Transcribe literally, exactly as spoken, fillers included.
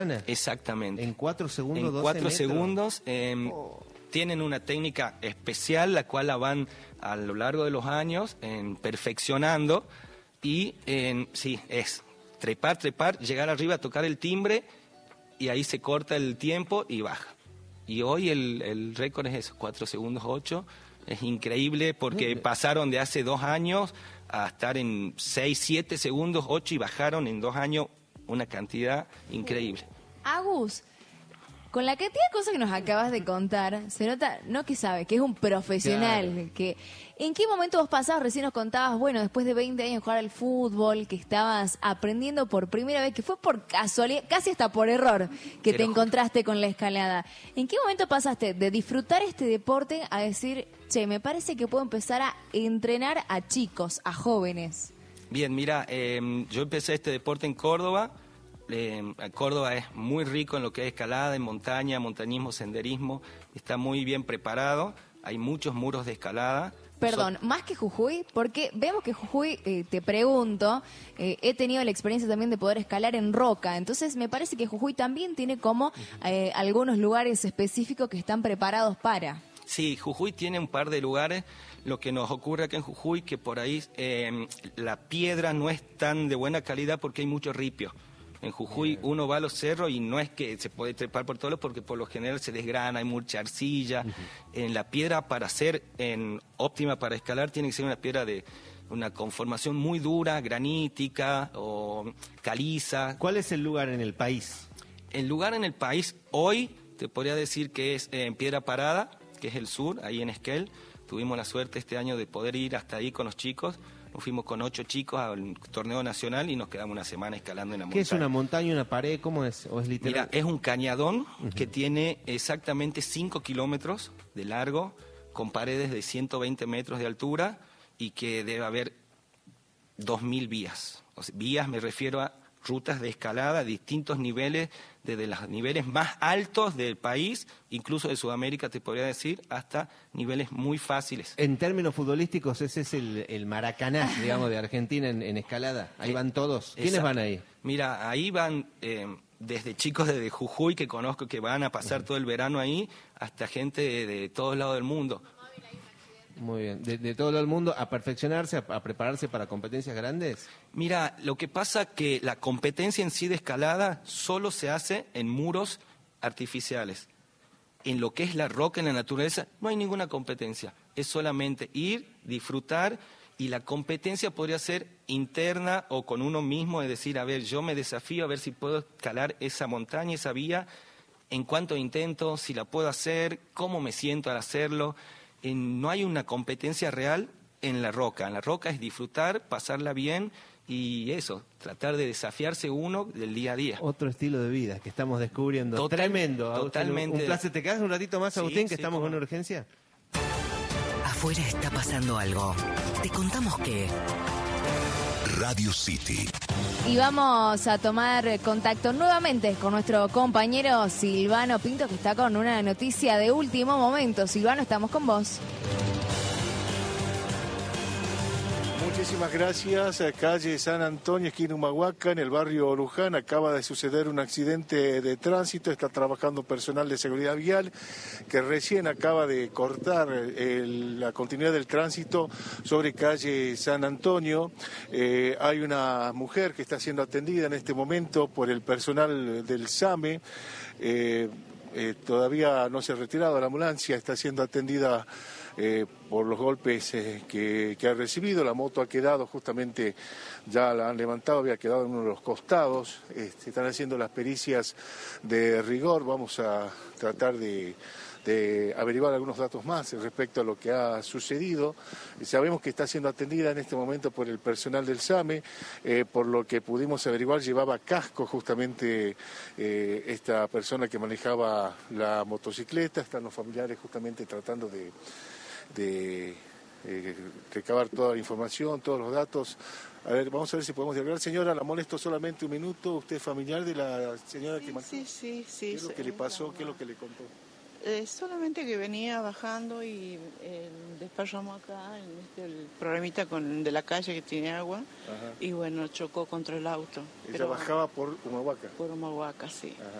Exactamente. En cuatro segundos, En doce cuatro metros. segundos. Eh, oh. Tienen una técnica especial, la cual la van a lo largo de los años en, perfeccionando. Y en, sí, es trepar, trepar, llegar arriba, tocar el timbre y ahí se corta el tiempo y baja. Y hoy el, el récord es eso, cuatro segundos ocho. Es increíble porque pasaron de hace dos años a estar en seis, siete segundos, ocho y bajaron en dos años una cantidad increíble. Agus, con la cantidad de cosas que nos acabas de contar, se nota, no que sabe, que es un profesional. Claro. Que, ¿en qué momento vos pasabas? Recién nos contabas, bueno, después de veinte años de jugar al fútbol, que estabas aprendiendo por primera vez, que fue por casualidad, casi hasta por error, que Quiero te encontraste con la escalada. ¿En qué momento pasaste de disfrutar este deporte a decir, che, me parece que puedo empezar a entrenar a chicos, a jóvenes? Bien, mira, eh, yo empecé este deporte en Córdoba. Eh, Córdoba es muy rico en lo que es escalada, en montaña, montañismo, senderismo, está muy bien preparado, hay muchos muros de escalada. Perdón, so más que Jujuy, porque vemos que Jujuy, eh, te pregunto, eh, he tenido la experiencia también de poder escalar en roca, entonces me parece que Jujuy también tiene como eh, algunos lugares específicos que están preparados para... Sí, Jujuy tiene un par de lugares. Lo que nos ocurre acá en Jujuy, que por ahí eh, la piedra no es tan de buena calidad porque hay mucho ripio. En Jujuy uno va a los cerros y no es que se puede trepar por todos, porque por lo general se desgrana, hay mucha arcilla. Uh-huh. En la piedra, para ser en, óptima para escalar, tiene que ser una piedra de una conformación muy dura, granítica o caliza. ¿Cuál es el lugar en el país? El lugar en el país hoy te podría decir que es en Piedra Parada, que es el sur, ahí en Esquel. Tuvimos la suerte este año de poder ir hasta ahí con los chicos. Nos fuimos con ocho chicos al torneo nacional y nos quedamos una semana escalando en la montaña. ¿Qué es una montaña, una pared? ¿Cómo es? ¿O es literal? Mira, es un cañadón uh-huh. que tiene exactamente cinco kilómetros de largo, con paredes de ciento veinte metros de altura y que debe haber dos mil vías. O sea, vías me refiero a rutas de escalada a distintos niveles, desde los niveles más altos del país, incluso de Sudamérica te podría decir, hasta niveles muy fáciles. En términos futbolísticos, ese es el, el Maracaná, digamos, de Argentina en, en escalada. Ahí van todos. ¿Quiénes Exacto. van ahí? Mira, ahí van eh, desde chicos de Jujuy que conozco que van a pasar uh-huh. todo el verano ahí, hasta gente de, de todos lados del mundo. Muy bien. ¿De, de todo el mundo a perfeccionarse, a, a prepararse para competencias grandes? Mira, lo que pasa que la competencia en sí de escalada solo se hace en muros artificiales. En lo que es la roca, en la naturaleza, no hay ninguna competencia. Es solamente ir, disfrutar, y la competencia podría ser interna o con uno mismo, es decir, a ver, yo me desafío a ver si puedo escalar esa montaña, esa vía, en cuánto intento, si la puedo hacer, cómo me siento al hacerlo. En, no hay una competencia real en la roca. En la roca es disfrutar, pasarla bien y eso, tratar de desafiarse uno del día a día. Otro estilo de vida que estamos descubriendo. Total, Tremendo. Totalmente. Un placer. ¿Te quedas un ratito más, Agustín, sí, que sí, estamos con una urgencia? Afuera está pasando algo. Te contamos que... Radio City. Y vamos a tomar contacto nuevamente con nuestro compañero Silvano Pinto, que está con una noticia de último momento. Silvano, estamos con vos. Muchísimas gracias. Calle San Antonio, esquina Humahuaca, en el barrio Luján, acaba de suceder un accidente de tránsito. Está trabajando personal de seguridad vial que recién acaba de cortar el, la continuidad del tránsito sobre calle San Antonio. Eh, hay una mujer que está siendo atendida en este momento por el personal del SAME. Eh, eh, todavía no se ha retirado la ambulancia, está siendo atendida Eh, por los golpes eh, que, que ha recibido. La moto ha quedado justamente, ya la han levantado, había quedado en uno de los costados. Eh, se están haciendo las pericias de rigor. Vamos a tratar de, de averiguar algunos datos más respecto a lo que ha sucedido. Eh, sabemos que está siendo atendida en este momento por el personal del SAME. Eh, por lo que pudimos averiguar, llevaba casco justamente eh, esta persona que manejaba la motocicleta. Están los familiares justamente tratando de de eh, recabar toda la información, todos los datos. A ver, vamos a ver si podemos dialogar. Señora, la molesto solamente un minuto. ¿Usted es familiar de la señora sí, que manejó? Sí, sí, sí. ¿Qué es lo que le pasó? ¿Qué es lo que le contó? Eh, solamente que venía bajando y eh, desparramó acá en este, el problemita con, de la calle que tiene agua. Ajá. Y bueno, chocó contra el auto. Ella bajaba por Humahuaca. Por Humahuaca, sí. Ajá.